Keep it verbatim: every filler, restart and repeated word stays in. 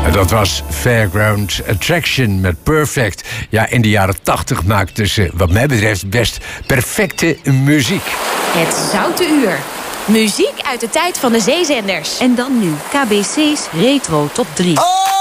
Dat was Fairground Attraction met Perfect. Ja, in de jaren tachtig maakten ze, wat mij betreft, best perfecte muziek. Het Zoute Uur. Muziek uit de tijd van de zeezenders. En dan nu K B C's Retro Top drie. Oh!